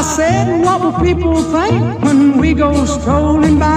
I said, what will people think when we go strolling by?